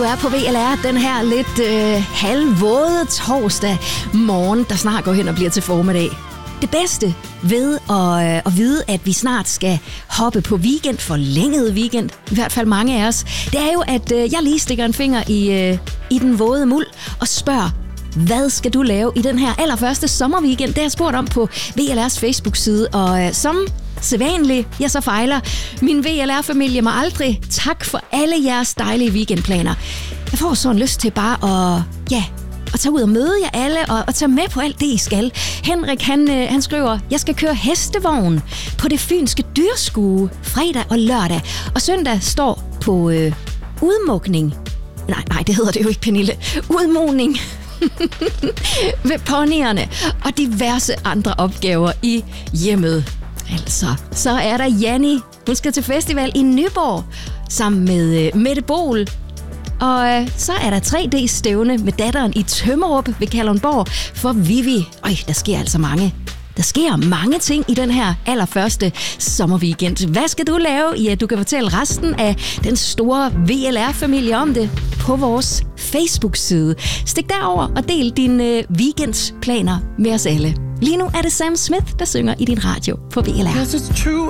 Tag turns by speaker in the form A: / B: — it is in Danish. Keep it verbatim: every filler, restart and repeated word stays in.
A: du er på V L R den her lidt øh, halvvåde torsdag morgen, der snart går hen og bliver til formiddag. Det bedste ved at, øh, at vide, at vi snart skal hoppe på weekend, forlænget weekend, i hvert fald mange af os, det er jo, at øh, jeg lige stikker en finger i, øh, i den våde muld og spørger, hvad skal du lave i den her allerførste sommerweekend? Det har jeg spurgt om på V L R's Facebook-side, og øh, som sædvanligt, jeg så fejler min V L R-familie mig aldrig. Tak for alle jeres dejlige weekendplaner. Jeg får sådan lyst til bare at, ja, at tage ud og møde jer alle og, og tage med på alt det, I skal. Henrik, han, øh, han skriver, jeg skal køre hestevogn på det fynske dyrskue fredag og lørdag. Og søndag står på øh, udmukning. Nej, nej, det hedder det jo ikke, Pernille. Udmugning ved ponyerne og diverse andre opgaver i hjemmet. Altså, så er der Janni. Hun skal til festival i Nyborg sammen med øh, Mette Bol. Og øh, så er der tre D-stævne med datteren i Tømmerup ved Kalundborg for Vivi. Øj, der sker altså mange. Der sker mange ting i den her allerførste sommerweekend. Hvad skal du lave? Ja, du kan fortælle resten af den store V L R-familie om det på vores Facebook-side. Stik derover og del dine weekendsplaner med os alle. Lige nu er det Sam Smith, der synger i din radio på V L R.